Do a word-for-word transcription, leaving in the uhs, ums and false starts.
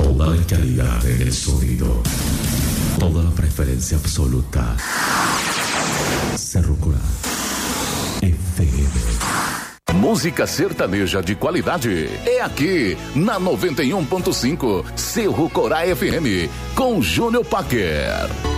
toda la calidad en el sonido, toda la preferencia absoluta. Cerro Corá F M. Música sertaneja de qualidade é aqui na noventa e um ponto cinco Cerro Corá F M com Júnior Paquer.